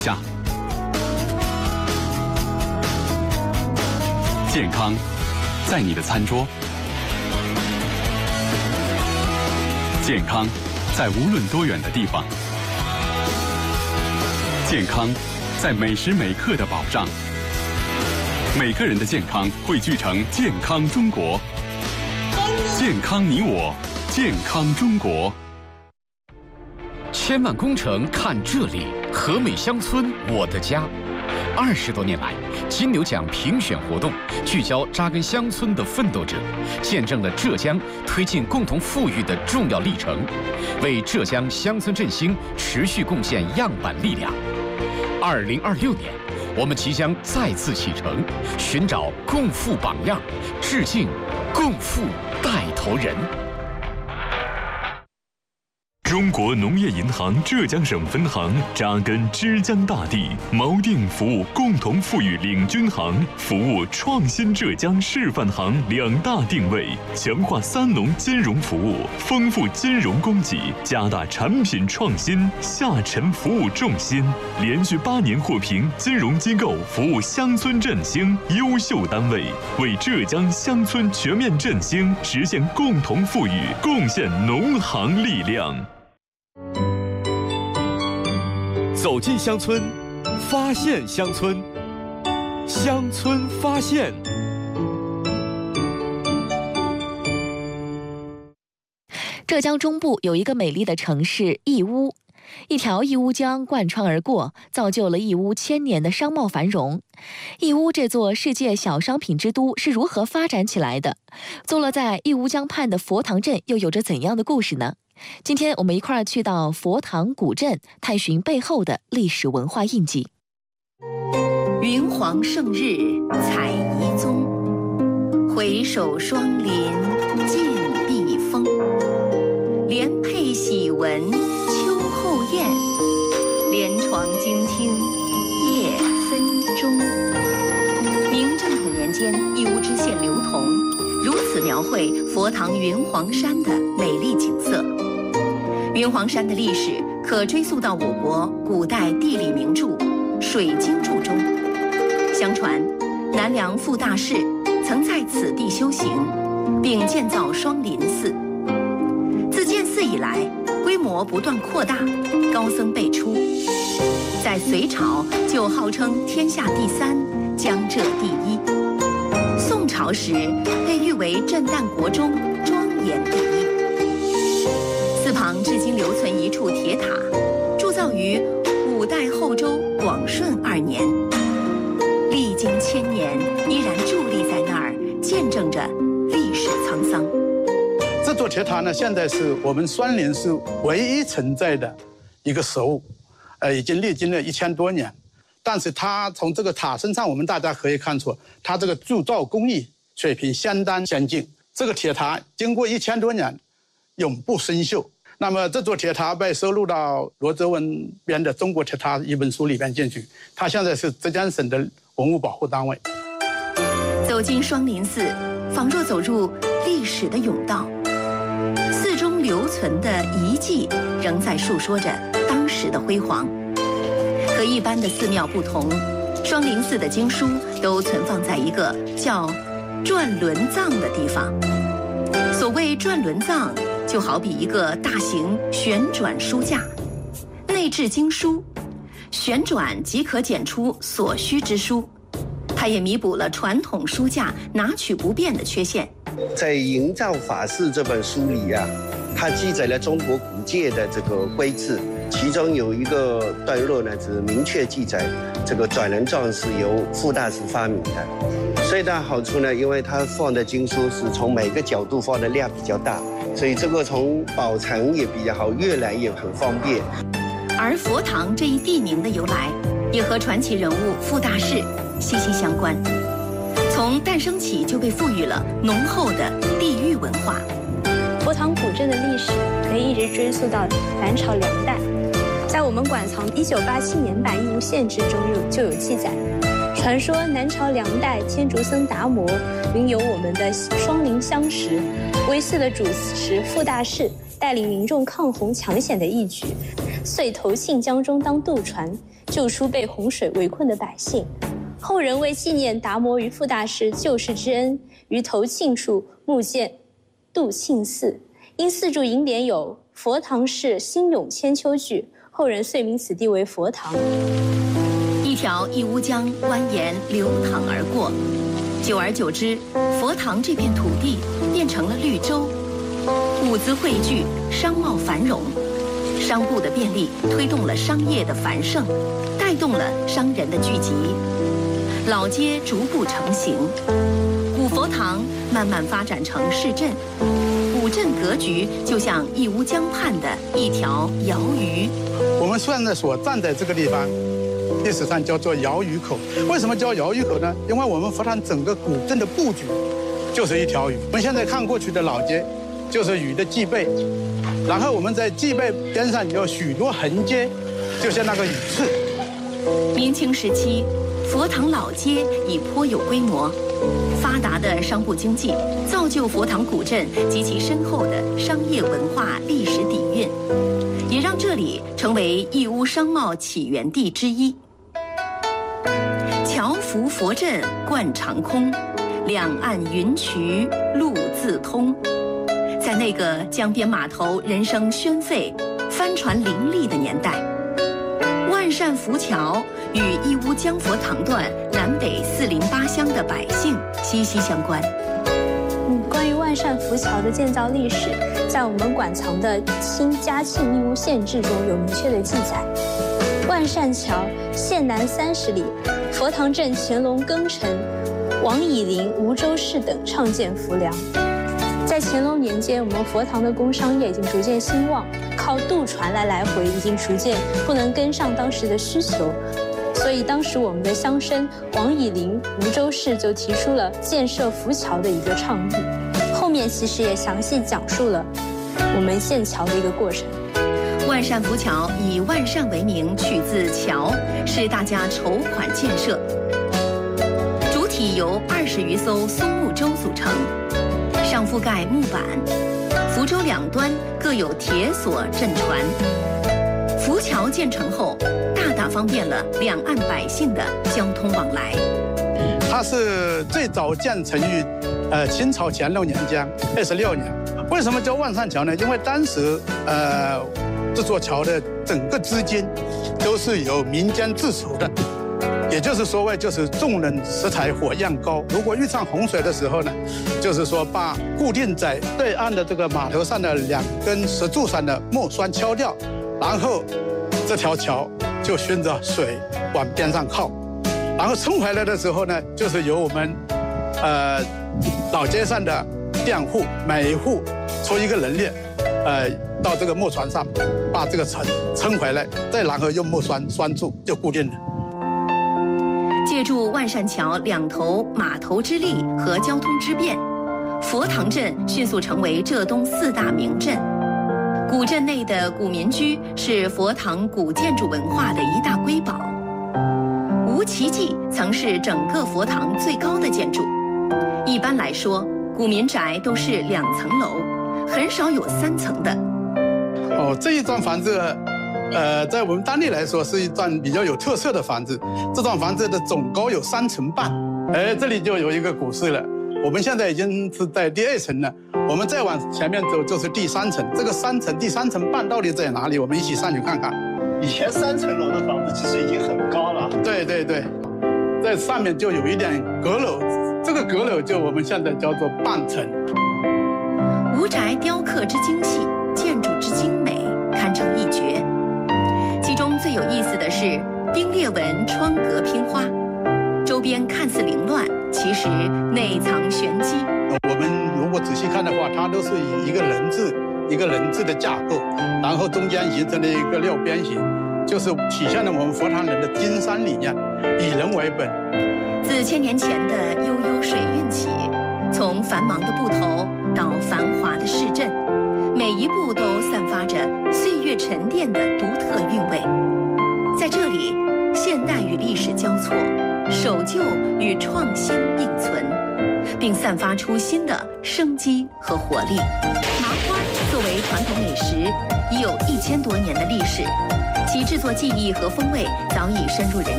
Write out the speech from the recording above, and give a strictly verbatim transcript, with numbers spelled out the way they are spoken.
下。健康在你的餐桌，健康在无论多远的地方，健康在每时每刻的保障。每个人的健康汇聚成健康中国，健康你我，健康中国。 千万工程看这里，和美乡村我的家。二十多年来，金牛奖评选活动聚焦扎根乡村的奋斗者，见证了浙江推进共同富裕的重要历程，为浙江乡村振兴持续贡献样板力量。二零二六年，我们即将再次启程，寻找共富榜样，致敬共富带头人。 中国农业银行浙江省分行扎根枝江大地，锚定服务共同富裕领军行、服务创新浙江示范行两大定位，强化三农金融服务，丰富金融供给，加大产品创新，下沉服务重心，连续八年获评金融机构服务乡村振兴优秀单位，为浙江乡村全面振兴实现共同富裕贡献农行力量。 走进乡村，发现乡村，乡村发现。 浙江中部有一个美丽的城市义乌，一条义乌江贯穿而过，造就了义乌千年的商贸繁荣。义乌这座世界小商品之都是如何发展起来的？坐落在义乌江畔的佛堂镇又有着怎样的故事呢？今天我们一块儿去到佛堂古镇，探寻背后的历史文化印记。 云黄胜日采遗踪，回首双林尽碧峰。莲佩喜闻秋后燕，连床惊听夜分钟。明正统年间，义乌知县刘同如此描绘佛堂云黄山的美丽景色。云黄山的历史可追溯到我国古代地理名著《水经注》中。相传，南梁傅大士曾在此地修行，并建造双林寺。自建寺以来，规模不断扩大，高僧辈出。在隋朝就号称天下第三，江浙第一。宋朝时被誉为震旦国中，庄严第一。寺旁至今留存一处铁塔，铸造于五代后周广顺二年，历经千年依然伫立在那儿，见证着历史沧桑。 这座铁塔呢，现在是我们双林寺唯一存在的一个实物，呃，已经历经了一千多年。但是它从这个塔身上，我们大家可以看出，它这个铸造工艺水平相当先进。这个铁塔经过一千多年，永不生锈。那么这座铁塔被收录到罗泽文编的《中国铁塔》一本书里边进去，它现在是浙江省的文物保护单位。 走进双林寺，仿若走入历史的甬道，寺中留存的遗迹仍在述说着当时的辉煌。和一般的寺庙不同，双林寺的经书都存放在一个叫转轮藏的地方。所谓转轮藏，就好比一个大型旋转书架，内置经书，旋转即可检出所需之书。它也弥补了传统书架拿取不便的缺陷。 在《营造法式》这本书里啊，它记载了中国古界的这个规制，其中有一个段落呢，只明确记载这个转轮藏是由傅大师发明的。最大好处呢，因为它放的经书是从每个角度放的量比较大，所以这个从保存也比较好，阅览也很方便。 而佛堂这一地名的由来，也和传奇人物傅大士息息相关。从诞生起就被赋予了浓厚的地域文化。 佛堂古镇的历史可以一直追溯到南朝梁代，在我们馆藏一九八七年版《义乌县志》中有就有记载。传说南朝梁代天竺僧达摩云游我们的双林乡时，为寺的主持傅大士带领民众抗洪抢险的义举，遂投信江中当渡船， 救出被洪水围困的百姓。后人为纪念达摩于傅大师救世之恩，于头庆处木建度庆寺。因四柱楹联有“佛堂是兴永千秋句”，后人遂名此地为佛堂。 一条义乌江蜿蜒流淌而过，久而久之，佛堂这片土地变成了绿洲，物资汇聚，商贸繁荣。商埠的便利推动了商业的繁盛，带动了商人的聚集，老街逐步成型，古佛堂慢慢发展成市镇，古镇格局就像义乌江畔的一条瑶鱼。 我们现在所站在这个地方，历史上叫做瑶鱼口。为什么叫瑶鱼口呢？因为我们佛堂整个古镇的布局就是一条鱼。我们现在看过去的老街，就是鱼的脊背，然后我们在脊背边上有许多横街，就像那个鱼刺。 明清时期，佛堂老街已颇有规模，发达的商埠经济造就佛堂古镇极其深厚的商业文化历史底蕴，也让这里成为义乌商贸起源地之一。侨福佛镇贯长空，两岸云渠路自通。在那个江边码头人声喧沸、帆船林立的年代，万善浮桥与义乌江佛堂段南北四邻八乡的百姓息息相关。 嗯，关于万善浮桥的建造历史，在我们馆藏的《清嘉庆义乌县志》中有明确的记载。万善桥县南三十里，佛堂镇乾隆庚辰，王以林、梧州市等倡建浮梁。在乾隆年间，我们佛堂的工商业已经逐渐兴旺，靠渡船来来回已经逐渐不能跟上当时的需求，所以当时我们的乡绅王以林、梧州市就提出了建设浮桥的一个倡议。后面其实也详细讲述了我们建桥的一个过程。 万善浮桥以万善为名，取自桥，是大家筹款建设。主体由二十余艘松木舟组成，上覆盖木板，浮舟两端各有铁索镇船。浮桥建成后，大大方便了两岸百姓的交通往来。 它是最早建成于呃清朝乾隆年间二十六年。为什么叫万善桥呢？因为当时呃这座桥的整个资金都是由民间自筹的。也就是所谓就是众人拾柴火焰高。如果遇上洪水的时候呢，就是说把固定在对岸的这个码头上的两根石柱上的木栓敲掉，然后这条桥就循着水往边上靠。然后冲回来的时候呢，就是由我们呃老街上的佃户每一户出一个人力，呃到这个木船上把这个撑撑回来，再然后用木栓栓住就固定了。 借助万善桥两头码头之力和交通之便，佛堂镇迅速成为浙东四大名镇。古镇内的古民居是佛堂古建筑文化的一大瑰宝。吴奇迹曾是整个佛堂最高的建筑。一般来说，古民宅都是两层楼，很少有三层的。 哦，这一幢房子。呃，在我们当地来说是一幢比较有特色的房子。这幢房子的总高有三层半，哎，这里就有一个故事了。我们现在已经是在第二层了，我们再往前面走就是第三层。这个三层、第三层半到底在哪里？我们一起上去看看。 以前三层楼的房子其实已经很高了。 对对对，在上面就有一点阁楼，这个阁楼就我们现在叫做半层。 吴宅雕刻之精细，建筑之精美，堪称一绝。其中最有意思的是冰裂纹窗格拼花，周边看似凌乱，其实内藏玄机。 我们如果仔细看的话，它都是以一个人字、一个人字的架构，然后中间形成了一个六边形，就是体现了我们佛堂人的经商理念，以人为本。 自千年前的悠悠水韵起，从繁忙的埠头到繁华的市镇，每一步都散发着岁月沉淀的独特韵味。在这里，现代与历史交错，守旧与创新并存，并散发出新的生机和活力。麻花作为传统美食，已有一千多年的历史。 其制作技艺和风味早已深入人